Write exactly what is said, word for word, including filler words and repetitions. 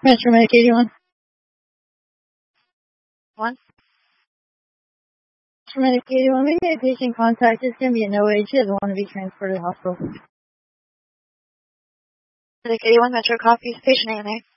Metro Medic eighty-one. One. Metro Medic eighty-one, we get a patient contact. It's going to be a no age. She doesn't want to be transported to the hospital. Medic eighty-one, Metro copies. Patient A N A.